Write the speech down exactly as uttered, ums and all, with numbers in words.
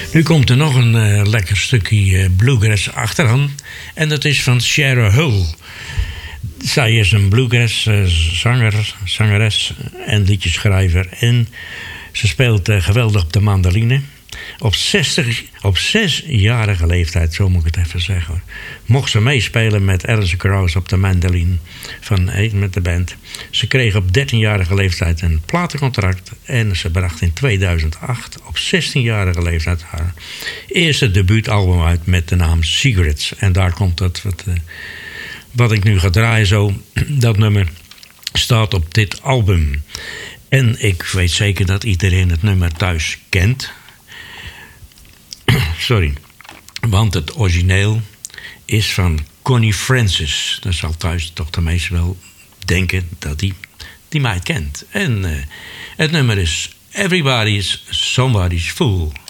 Nu komt er nog een uh, lekker stukje uh, bluegrass achteraan. En dat is van Shara Hull. Zij is een bluegrass uh, zanger, zangeres en liedjeschrijver. En ze speelt uh, geweldig op de mandoline. Op, zestig, op zesjarige leeftijd, zo moet ik het even zeggen hoor, mocht ze meespelen met Alison Krauss op de mandoline van, hey, met de band. Ze kreeg op dertienjarige leeftijd een platencontract en ze bracht in tweeduizend acht op zestienjarige leeftijd haar eerste debuutalbum uit met de naam Secrets. En daar komt dat wat, uh, wat ik nu ga draaien zo, dat nummer staat op dit album. En ik weet zeker dat iedereen het nummer thuis kent. Sorry, want het origineel is van Connie Francis. Dan zal thuis toch de meesten wel denken dat die, die mij kent. En uh, het nummer is Everybody's Somebody's Fool.